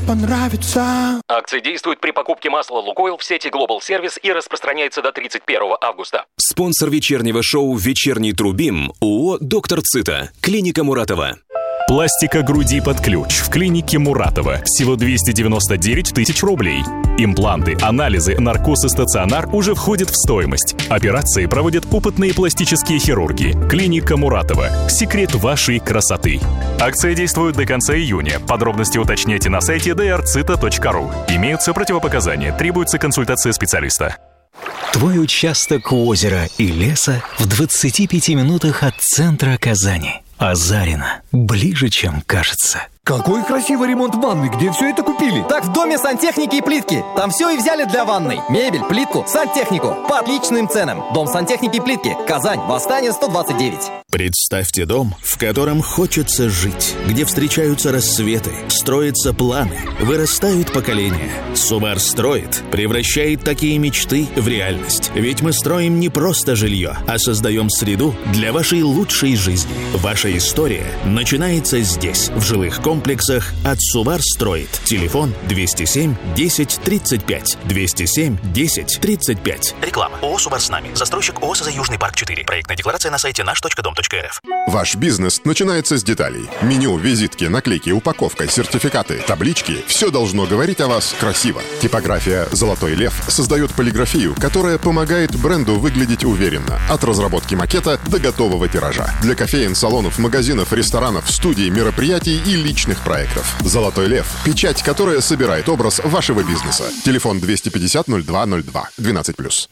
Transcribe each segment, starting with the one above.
понравится. Акция действует при покупке масла «Лукойл» в сети Global Service и распространяется до 31 августа. Спонсор вечернего шоу «Вечерний Трубим» ООО «Доктор Цита». Клиника Муратова. Пластика груди под ключ в клинике Муратова. Всего 299 тысяч рублей. Импланты, анализы, наркоз и стационар уже входят в стоимость. Операции проводят опытные пластические хирурги. Клиника Муратова. Секрет вашей красоты. Акция действует до конца июня. Подробности уточняйте на сайте drcita.ru. Имеются противопоказания. Требуется консультация специалиста. Твой участок озера и леса в 25 минутах от центра Казани. Азарина. Ближе, чем кажется. Какой красивый ремонт ванны, где все это купили? Так в Доме сантехники и плитки. Там все и взяли для ванной. Мебель, плитку, сантехнику. По отличным ценам. Дом сантехники и плитки. Казань. Восстание 129. Представьте дом, в котором хочется жить, где встречаются рассветы, строятся планы, вырастают поколения. Субар строит, превращает такие мечты в реальность. Ведь мы строим не просто жилье, а создаем среду для вашей лучшей жизни. Ваша история начинается здесь, в жилых комплексах от Субар строит. Телефон 207 10 35. 207 10 35. Реклама. ООО «Субар с нами». Застройщик ООО «СЗ Южный парк 4». Проектная декларация на сайте наш.дом.рф. Ваш бизнес начинается с деталей. Меню, визитки, наклейки, упаковка, сертификаты, таблички – все должно говорить о вас красиво. Типография «Золотой лев» создает полиграфию, которая помогает бренду выглядеть уверенно. От разработки макета до готового тиража. Для кофеен, салонов, магазинов, ресторанов, студий, мероприятий и личных проектов. «Золотой лев» – печать, которая собирает образ вашего бизнеса. Телефон 250 02 02 12+.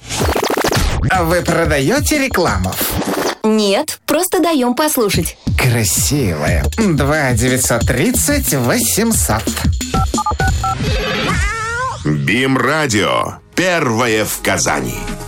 А вы продаете рекламу? Нет, просто даем послушать. Красивая. 2 930 800. БИМ-радио. Первое в Казани.